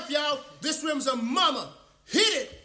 up, y'all. This rim's a mama. Hit it.